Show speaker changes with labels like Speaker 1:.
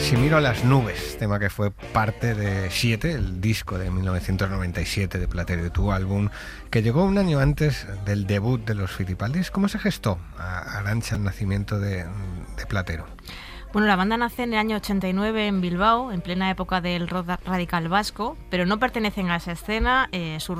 Speaker 1: Si miro a las nubes, tema que fue parte de 7, el disco de 1997 de Platero, tu álbum, que llegó un año antes del debut de los Fitipaldis. ¿Cómo se gestó, Arantxa, el nacimiento de Platero?
Speaker 2: Bueno, la banda nace en el año 89 en Bilbao, en plena época del rock radical vasco, pero no pertenecen a esa escena. Su